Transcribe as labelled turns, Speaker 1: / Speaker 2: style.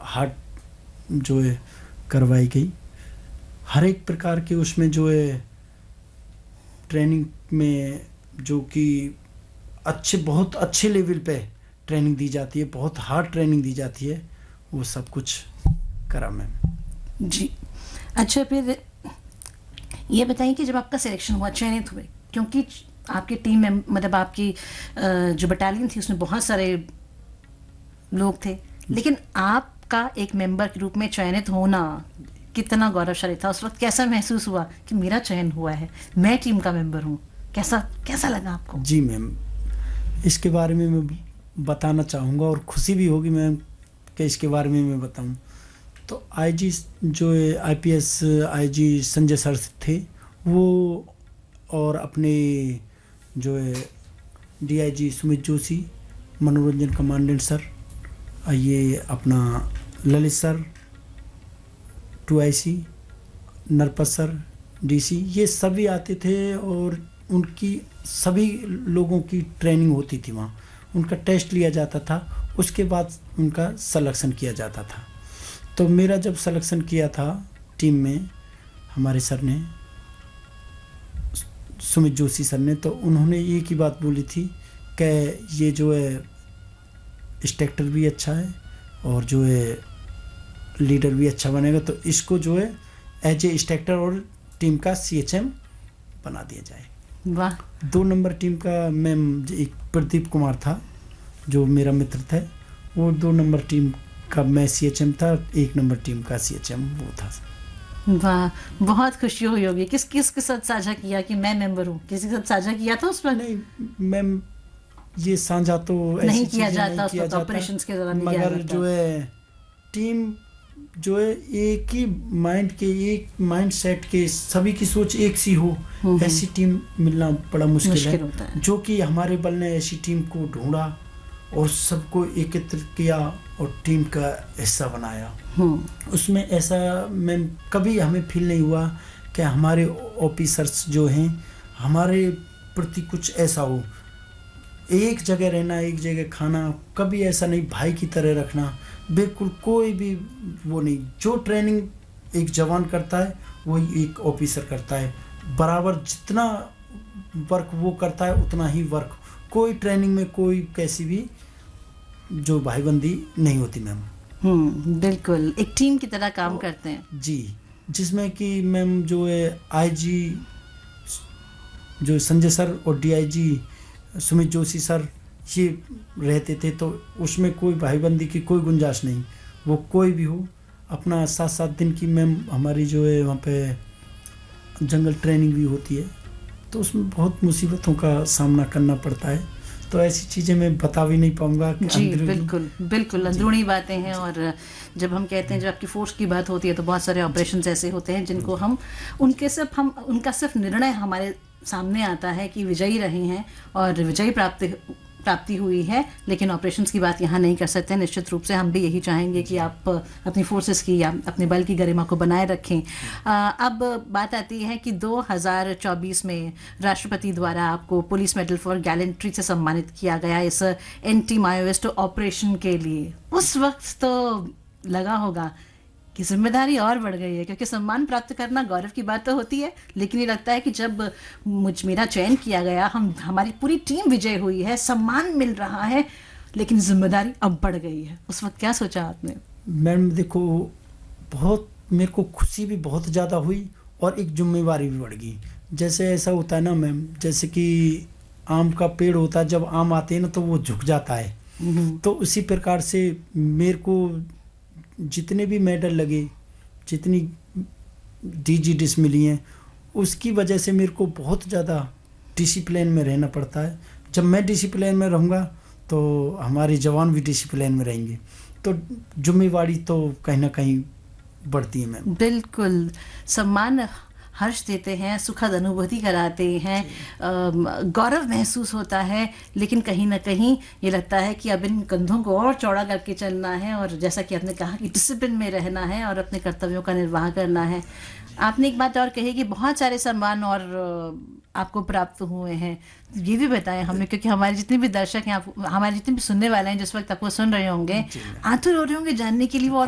Speaker 1: Hard जो है करवाई गई। हर एक प्रकार के उसमें जो है ट्रेनिंग में जो कि बहुत अच्छे लेवल पे ट्रेनिंग दी जाती है, बहुत हार्ड ट्रेनिंग दी जाती है, वो सब कुछ करा मैम।
Speaker 2: जी अच्छा, फिर ये बताइए कि जब आपका सिलेक्शन हुआ, चयनित हुए, क्योंकि आपकी टीम में मतलब आपकी जो बटालियन थी उसमें बहुत सारे लोग थे, लेकिन आपका एक मेंबर के रूप में चयनित होना कितना गौरवशाली था? उस वक्त कैसा महसूस हुआ कि मेरा चयन हुआ है, मैं टीम का मेंबर हूँ? कैसा लगा आपको?
Speaker 1: जी मैम, इसके बारे में मैं बताना चाहूँगा और खुशी भी होगी मैम कि इसके बारे में मैं बताऊँ। तो आईजी जो है आईपीएस आईजी संजय सर थे वो, और अपने जो है डीआईजी सुमित जोशी, मनोरंजन कमांडेंट सर, ये अपना Lalit sir, 2IC Narpat sir, DC, ये सभी आते थे और उनकी सभी लोगों की ट्रेनिंग होती थी वहाँ, उनका टेस्ट लिया जाता था, उसके बाद उनका सिलेक्शन किया जाता था। तो मेरा जब सिलेक्शन किया था टीम में हमारे सर ने, सुमित जोशी सर ने, तो उन्होंने एक ही बात बोली थी कि ये जो है इंस्ट्रक्टर भी अच्छा है और जो है लीडर भी अच्छा बनेगा, तो इसको जो है एज ए इंस्ट्रक्टर और टीम का CHM बना दिया जाए।
Speaker 2: वाह।
Speaker 1: 2 नंबर टीम का मैम एक प्रदीप कुमार था जो मेरा मित्र था, वो 2 नंबर टीम का मैं CHM था, 1 नंबर टीम का CHM वो था।
Speaker 2: वाह, बहुत खुशी हुई होगी। किस किस के साथ साझा किया कि मैं मेंबर हूँ? किसी के साथ साझा किया था उस पर?
Speaker 1: नहीं मैम, ये साझा तो
Speaker 2: नहीं
Speaker 1: ऐसी
Speaker 2: किया
Speaker 1: चीजें
Speaker 2: जाता,
Speaker 1: नहीं किया जाता,
Speaker 2: ऑपरेशंस के दौरान किया
Speaker 1: मगर
Speaker 2: जाता।
Speaker 1: जो है टीम जो है एक ही माइंड के, एक माइंड सेट के, सभी की सोच एक सी हो, ऐसी टीम मिलना बड़ा मुश्किल
Speaker 2: होता है।
Speaker 1: जो कि हमारे बल ने ऐसी टीम को ढूंढा और सबको एकत्रित किया और टीम का हिस्सा बनाया। उसमें ऐसा मैम कभी हमें फील नहीं हुआ कि हमारे ऑफिसर्स जो हैं हमारे प्रति कुछ ऐसा हो, एक जगह रहना, एक जगह खाना, कभी ऐसा नहीं, भाई की तरह रखना, बिल्कुल कोई भी वो नहीं। जो ट्रेनिंग एक जवान करता है वही एक ऑफिसर करता है, बराबर जितना वर्क वो करता है उतना ही वर्क, कोई ट्रेनिंग में कोई कैसी भी जो भाईबंदी नहीं होती मैम।
Speaker 2: बिल्कुल एक टीम की तरह काम करते हैं
Speaker 1: जी, जिसमें कि मैम जो है आईजी जो संजय सर और डीआईजी सुमित जोशी सर ये रहते थे, तो उसमें कोई भाईबंदी की कोई गुंजाइश नहीं, वो कोई भी हो। अपना 7-7 दिन की मैम हमारी जो है वहाँ पे जंगल ट्रेनिंग भी होती है, तो उसमें बहुत मुसीबतों का सामना करना पड़ता है, तो ऐसी चीज़ें मैं बता भी नहीं पाऊँगा।
Speaker 2: जी बिल्कुल बिल्कुल, अंदरूनी बातें हैं। और जब हम कहते हैं, जब आपकी फोर्स की बात होती है, तो बहुत सारे ऑपरेशंस ऐसे होते हैं जिनको हम उनका सिर्फ निर्णय हमारे सामने आता है कि विजयी रहे हैं और विजयी प्राप्ति हुई है, लेकिन ऑपरेशंस की बात यहाँ नहीं कर सकते। निश्चित रूप से हम भी यही चाहेंगे कि आप अपनी फोर्सेस की या अपने बल की गरिमा को बनाए रखें। अब बात आती है कि 2024 में राष्ट्रपति द्वारा आपको पुलिस मेडल फॉर गैलेंट्री से सम्मानित किया गया इस एंटी माओइस्ट ऑपरेशन के लिए। उस वक्त तो लगा होगा कि जिम्मेदारी और बढ़ गई है, क्योंकि सम्मान प्राप्त करना गौरव की बात तो होती है, लेकिन ये लगता है कि जब मेरा चयन किया गया, हमारी पूरी टीम विजय हुई है, सम्मान मिल रहा है, लेकिन जिम्मेदारी अब बढ़ गई है। उस वक्त क्या सोचा आपने?
Speaker 1: मैम देखो, बहुत मेरे को खुशी भी बहुत ज़्यादा हुई और एक जिम्मेवारी भी बढ़ गई। जैसे ऐसा होता है ना मैम, जैसे कि आम का पेड़ होता है, जब आम आते हैं ना तो वो झुक जाता है, तो उसी प्रकार से मेरे को जितने भी मेडल लगे, जितनी DGDs मिली हैं, उसकी वजह से मेरे को बहुत ज़्यादा डिसिप्लिन में रहना पड़ता है। जब मैं डिसिप्लिन में रहूँगा तो हमारे जवान भी डिसिप्लिन में रहेंगे, तो जिम्मेवारी तो कहीं ना कहीं बढ़ती है मैम।
Speaker 2: बिल्कुल, सम्मान हर्ष देते हैं, सुखद अनुभूति कराते हैं, गौरव महसूस होता है, लेकिन कहीं ना कहीं ये लगता है कि अब इन कंधों को और चौड़ा करके चलना है, और जैसा कि आपने कहा कि डिसिप्लिन में रहना है और अपने कर्तव्यों का निर्वाह करना है। आपने एक बात और कही कि बहुत सारे सम्मान और आपको प्राप्त हुए हैं, ये भी बताएं हमें, क्योंकि हमारे जितने भी दर्शक हैं, हमारे जितने भी सुनने वाले हैं जिस वक्त आपको सुन रहे होंगे, आतुर हो रहे होंगे जानने के लिए वो और